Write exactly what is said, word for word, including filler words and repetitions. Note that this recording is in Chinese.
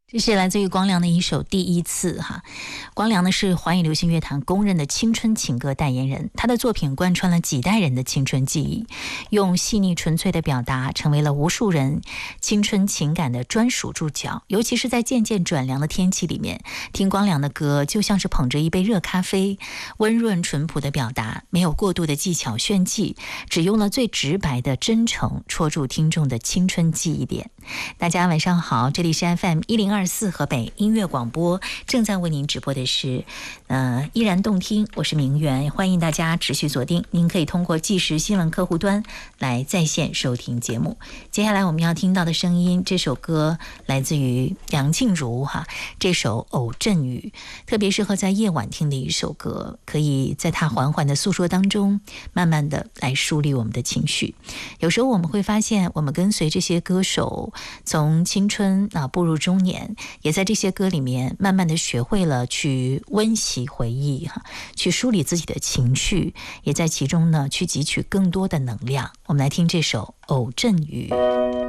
这是来自于光良的一首《第一次》哈。光良呢是华语流行乐坛公认的青春情歌代言人，他的作品贯穿了几代人的青春记忆，用细腻纯粹的表达，成为了无数人青春情感的专属注脚。尤其是在渐渐转凉的天气里面，听光良的歌就像是捧着一杯热咖啡，温润淳朴的表达，没有过度的技巧炫技，只用了最直白的真诚戳住听众的青春记忆点。大家晚上好，这里是 F M 一零二四河北音乐广播，正在为您直播的是呃依然动听，我是明媛，欢迎大家持续锁定，您可以通过即时新闻客户端来在线收听节目。接下来我们要听到的声音，这首歌来自于梁静茹哈，这首偶阵雨特别适合在夜晚听的一首歌，可以在它缓缓的诉说当中慢慢的来梳理我们的情绪。有时候我们会发现，我们跟随这些歌手从青春啊步入中年，也在这些歌里面慢慢的学会了去温习回忆哈，去梳理自己的情绪，也在其中呢去汲取更多的能量。我们来听这首《偶阵雨》。